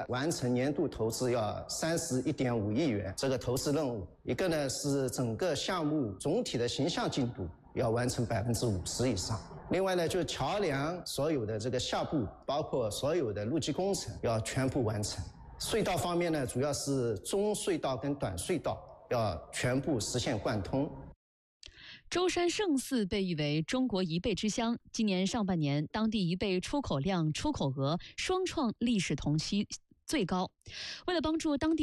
呢完成年度投资要31.5亿元这个投资任务，一个呢是整个项目总体的形象进度要完成50%以上。另外呢，就桥梁所有的这个下部，包括所有的路基工程要全部完成。隧道方面呢，主要是中隧道跟短隧道要全部实现贯通。 舟山圣寺被誉为中国贻贝之乡，今年上半年当地贻贝出口量、出口额双创历史同期最高。为了帮助当地